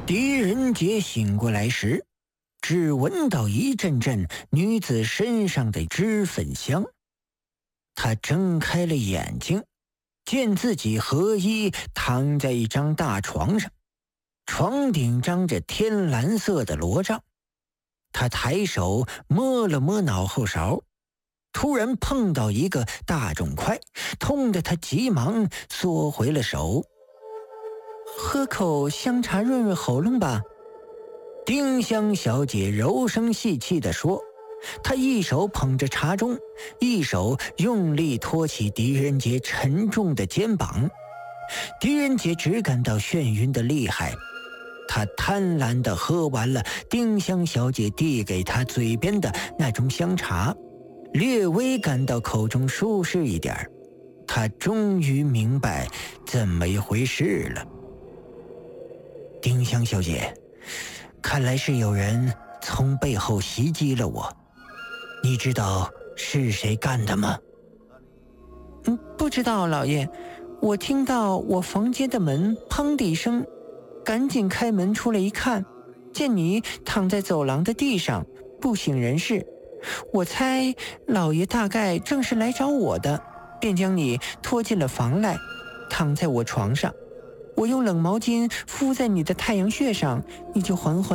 狄仁杰醒过来时，只闻到一阵阵女子身上的脂粉香。他睁开了眼睛，见自己合衣躺在一张大床上，床顶张着天蓝色的罗帐。他抬手摸了摸脑后勺，突然碰到一个大肿块，痛得他急忙缩回了手。喝口香茶润润喉咙吧，丁香小姐柔声细气地说。她一手捧着茶盅，一手用力托起狄仁杰沉重的肩膀。狄仁杰只感到眩晕的厉害，他贪婪地喝完了丁香小姐递给他嘴边的那种香茶，略微感到口中舒适一点。他终于明白怎么一回事了。丁香小姐，看来是有人从背后袭击了我，你知道是谁干的吗？ 不知道，老爷。我听到我房间的门砰的一声，赶紧开门出来一看，见你躺在走廊的地上不省人事。我猜老爷大概正是来找我的，便将你拖进了房来，躺在我床上。我用冷毛巾敷在你的太阳穴上，你就缓缓